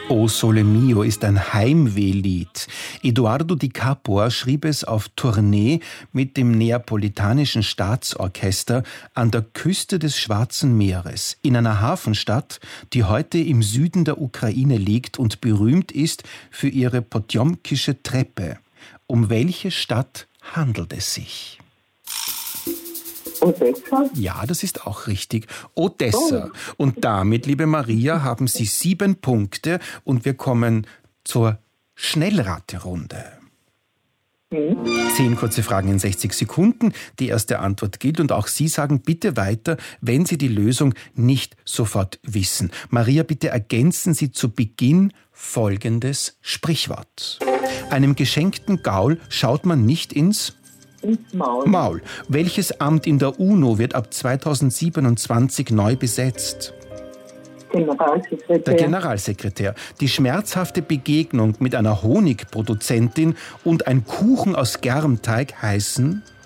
O Sole Mio ist ein Heimwehlied. Edoardo Di Capua schrieb es auf Tournee mit dem Neapolitanischen Staatsorchester an der Küste des Schwarzen Meeres, in einer Hafenstadt, die heute im Süden der Ukraine liegt und berühmt ist für ihre Potjomkische Treppe. Um welche Stadt handelt es sich? Odessa? Ja, das ist auch richtig. Odessa. Und damit, liebe Maria, haben Sie 7 Punkte und wir kommen zur Schnellraterunde. 10 kurze Fragen in 60 Sekunden. Die erste Antwort gilt und auch Sie sagen bitte weiter, wenn Sie die Lösung nicht sofort wissen. Maria, bitte ergänzen Sie zu Beginn folgendes Sprichwort. Einem geschenkten Gaul schaut man nicht ins Maul. Welches Amt in der UNO wird ab 2027 neu besetzt? Generalsekretär. Der Generalsekretär. Die schmerzhafte Begegnung mit einer Honigproduzentin und ein Kuchen aus Germteig heißen?